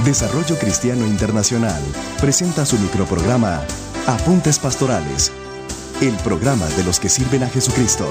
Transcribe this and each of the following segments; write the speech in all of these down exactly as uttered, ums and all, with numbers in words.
Desarrollo Cristiano Internacional presenta su microprograma Apuntes Pastorales, el programa de los que sirven a Jesucristo.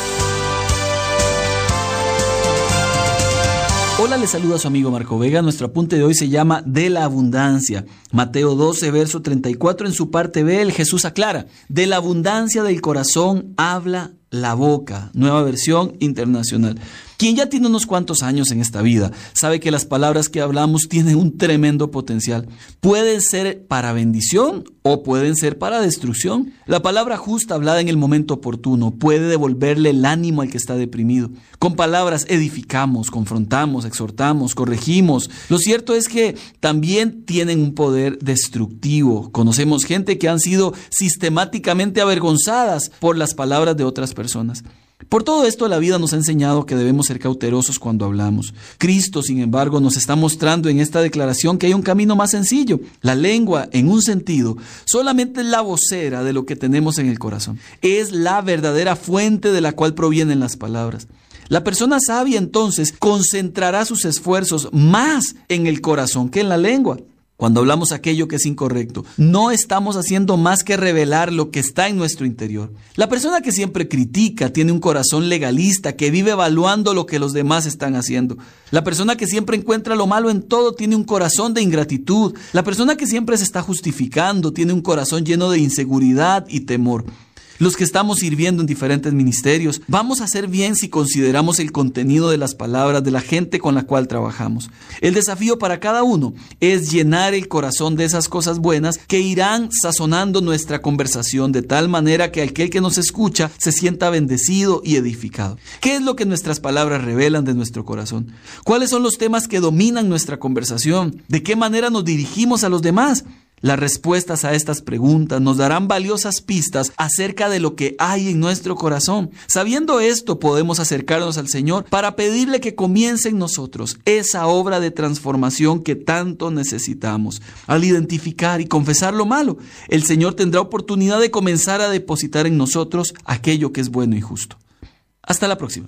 Hola, les saluda su amigo Marco Vega. Nuestro apunte de hoy se llama De la Abundancia. Mateo doce, verso treinta y cuatro, en su parte B, el Jesús aclara: de la abundancia del corazón habla la boca. Nueva versión internacional. Quien ya tiene unos cuantos años en esta vida sabe que las palabras que hablamos tienen un tremendo potencial. Pueden ser para bendición o pueden ser para destrucción. La palabra justa hablada en el momento oportuno puede devolverle el ánimo al que está deprimido. Con palabras edificamos, confrontamos, exhortamos, corregimos. Lo cierto es que también tienen un poder destructivo. Conocemos gente que han sido sistemáticamente avergonzadas por las palabras de otras personas. Por todo esto, la vida nos ha enseñado que debemos ser cautelosos cuando hablamos. Cristo, sin embargo, nos está mostrando en esta declaración que hay un camino más sencillo. La lengua, en un sentido, solamente es la vocera de lo que tenemos en el corazón. Es la verdadera fuente de la cual provienen las palabras. La persona sabia, entonces, concentrará sus esfuerzos más en el corazón que en la lengua. Cuando hablamos aquello que es incorrecto, no estamos haciendo más que revelar lo que está en nuestro interior. La persona que siempre critica tiene un corazón legalista que vive evaluando lo que los demás están haciendo. La persona que siempre encuentra lo malo en todo tiene un corazón de ingratitud. La persona que siempre se está justificando tiene un corazón lleno de inseguridad y temor. Los que estamos sirviendo en diferentes ministerios, vamos a hacer bien si consideramos el contenido de las palabras de la gente con la cual trabajamos. El desafío para cada uno es llenar el corazón de esas cosas buenas que irán sazonando nuestra conversación de tal manera que aquel que nos escucha se sienta bendecido y edificado. ¿Qué es lo que nuestras palabras revelan de nuestro corazón? ¿Cuáles son los temas que dominan nuestra conversación? ¿De qué manera nos dirigimos a los demás? Las respuestas a estas preguntas nos darán valiosas pistas acerca de lo que hay en nuestro corazón. Sabiendo esto, podemos acercarnos al Señor para pedirle que comience en nosotros esa obra de transformación que tanto necesitamos. Al identificar y confesar lo malo, el Señor tendrá oportunidad de comenzar a depositar en nosotros aquello que es bueno y justo. Hasta la próxima.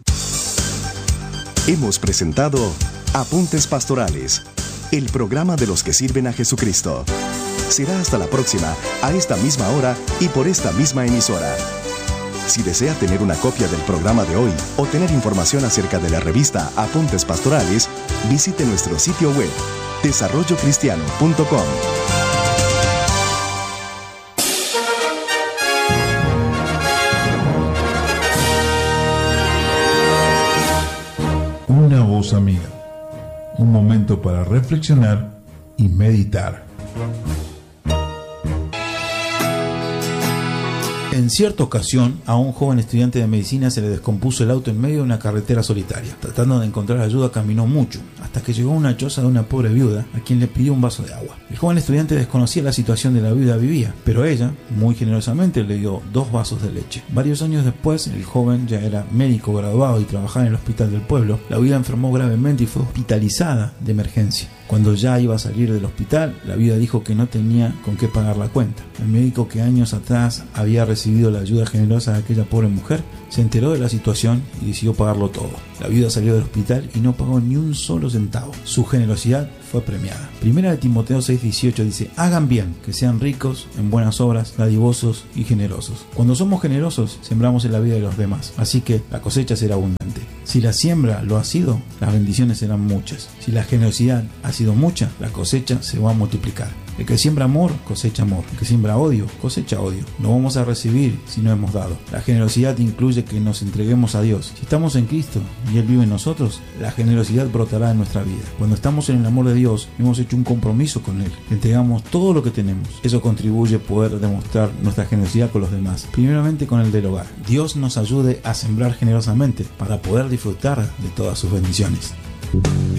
Hemos presentado Apuntes Pastorales, el programa de los que sirven a Jesucristo. Será hasta la próxima, a esta misma hora y por esta misma emisora. Si desea tener una copia del programa de hoy o tener información acerca de la revista Apuntes Pastorales, visite nuestro sitio web, desarrollo cristiano punto com. Una voz amiga. Un momento para reflexionar y meditar. En cierta ocasión, a un joven estudiante de medicina se le descompuso el auto en medio de una carretera solitaria. Tratando de encontrar ayuda, caminó mucho, hasta que llegó a una choza de una pobre viuda, a quien le pidió un vaso de agua. El joven estudiante desconocía la situación de la viuda vivía, pero ella, muy generosamente, le dio dos vasos de leche. Varios años después, el joven ya era médico graduado y trabajaba en el hospital del pueblo. La viuda enfermó gravemente y fue hospitalizada de emergencia. Cuando ya iba a salir del hospital, la viuda dijo que no tenía con qué pagar la cuenta. El médico, que años atrás había recibido la ayuda generosa de aquella pobre mujer, se enteró de la situación y decidió pagarlo todo. La viuda salió del hospital y no pagó ni un solo centavo. Su generosidad fue premiada. Primera de Timoteo seis dieciocho dice: hagan bien, que sean ricos en buenas obras, dadivosos y generosos. Cuando somos generosos, sembramos en la vida de los demás, así que la cosecha será abundante. Si la siembra lo ha sido, las bendiciones serán muchas. Si la generosidad ha sido mucha, la cosecha se va a multiplicar. El que siembra amor, cosecha amor. El que siembra odio, cosecha odio. No vamos a recibir si no hemos dado. La generosidad incluye que nos entreguemos a Dios. Si estamos en Cristo y Él vive en nosotros, la generosidad brotará en nuestra vida. Cuando estamos en el amor de Dios, hemos hecho un compromiso con Él. Le entregamos todo lo que tenemos. Eso contribuye a poder demostrar nuestra generosidad con los demás. Primeramente con el del hogar. Dios nos ayude a sembrar generosamente para poder disfrutar de todas sus bendiciones.